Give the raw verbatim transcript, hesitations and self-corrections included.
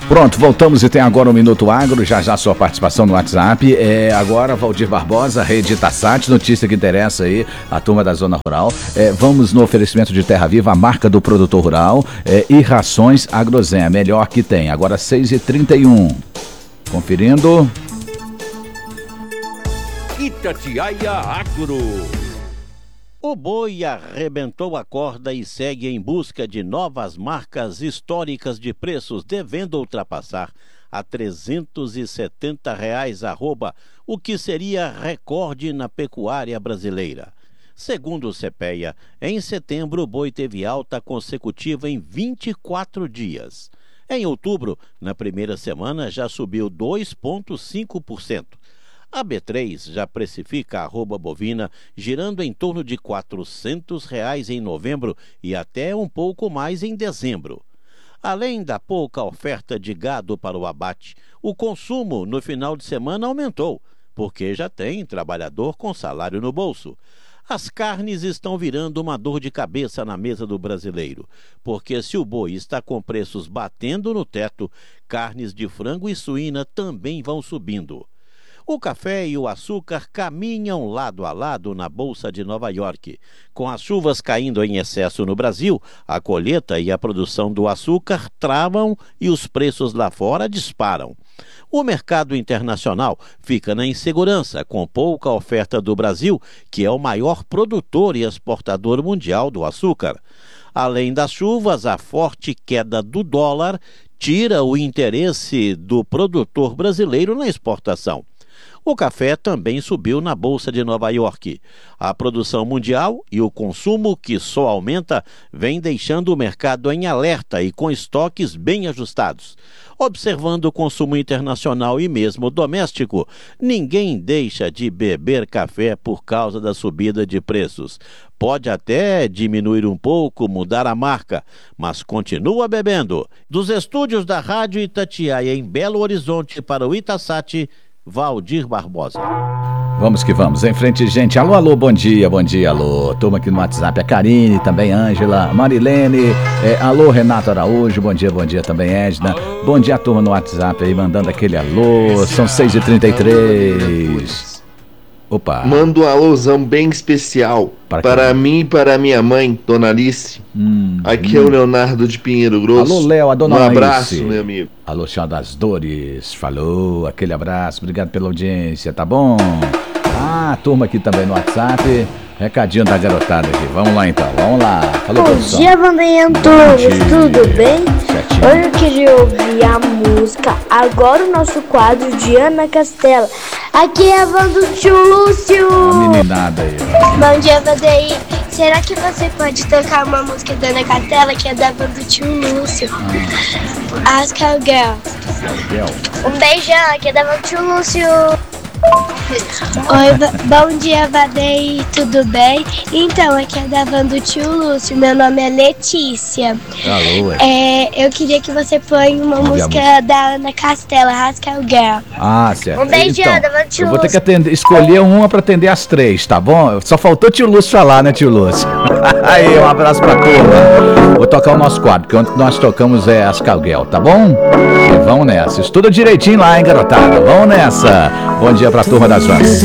Pronto, voltamos e tem agora o Minuto Agro, já já sua participação no WhatsApp. É, agora, Valdir Barbosa, Rede Itasat, notícia que interessa aí, a turma da Zona Rural. É, vamos no oferecimento de Terra Viva, a marca do produtor rural, é, e rações Agrozen, a melhor que tem. Agora seis e trinta e um. Conferindo. Itatiaia Agro. O boi arrebentou a corda e segue em busca de novas marcas históricas de preços, devendo ultrapassar a trezentos e setenta reais arroba, o que seria recorde na pecuária brasileira. Segundo o CEPEA, em setembro o boi teve alta consecutiva em vinte e quatro dias. Em outubro, na primeira semana, já subiu dois vírgula cinco por cento. A B três já precifica a arroba bovina girando em torno de quatrocentos reais em novembro e até um pouco mais em dezembro. Além da pouca oferta de gado para o abate, o consumo no final de semana aumentou, porque já tem trabalhador com salário no bolso. As carnes estão virando uma dor de cabeça na mesa do brasileiro, porque se o boi está com preços batendo no teto, carnes de frango e suína também vão subindo. O café e o açúcar caminham lado a lado na Bolsa de Nova York. Com as chuvas caindo em excesso no Brasil, a colheita e a produção do açúcar travam e os preços lá fora disparam. O mercado internacional fica na insegurança, com pouca oferta do Brasil, que é o maior produtor e exportador mundial do açúcar. Além das chuvas, a forte queda do dólar tira o interesse do produtor brasileiro na exportação. O café também subiu na Bolsa de Nova York. A produção mundial e o consumo, que só aumenta, vem deixando o mercado em alerta e com estoques bem ajustados. Observando o consumo internacional e mesmo doméstico, ninguém deixa de beber café por causa da subida de preços. Pode até diminuir um pouco, mudar a marca, mas continua bebendo. Dos estúdios da Rádio Itatiaia em Belo Horizonte para o Itasat, Valdir Barbosa. Vamos que vamos, em frente, gente. Alô, alô, bom dia, bom dia, alô. Turma aqui no WhatsApp, a Karine, também Ângela, Marilene, é, alô, Renato Araújo, bom dia, bom dia também, Edna. Bom dia, turma no WhatsApp aí, mandando aquele alô. São seis e trinta e três. Opa. Manda um alôzão bem especial para, para mim e para minha mãe, Dona Alice. Hum, Aqui hum. é o Leonardo de Pinheiro Grosso. Alô, Léo, a Dona Um Alice. abraço, meu amigo. Alô, Senhor das Dores. Falou, aquele abraço. Obrigado pela audiência, tá bom? Ah, turma aqui também no WhatsApp. Recadinho da garotada aqui. Vamos lá então, vamos lá. Falou, bom produção. dia, Bandeirantes. Tudo bem? Certinho. Hoje eu queria ouvir a música Agora o Nosso Quadro de Ana Castela. Aqui é a van do tio Lúcio. Uma meninada aí. Bom dia, Vandeir. Será que você pode tocar uma música da Ana Castela, que é da van do tio Lúcio? Ah. As Cowgirls. Um beijão, aqui é da van do tio Lúcio. Oi, bom dia, Vadei, tudo bem? Então, aqui é da van do tio Lúcio, meu nome é Letícia. Alô, é, eu queria que você põe uma Vamos música música da Ana Castela, Rascal Girl. Ah, certo. Um beijão, então, da van do tio eu vou ter que Lúcio. atender, escolher uma pra atender as três, tá bom? Só faltou o tio Lúcio falar, né, tio Lúcio? Aí, um abraço pra turma. Vou tocar o nosso quadro, que onde nós tocamos é as Calguel, tá bom? E vamos nessa. Estuda direitinho lá, hein, garotada? Vamos nessa. Bom dia pra turma das vans.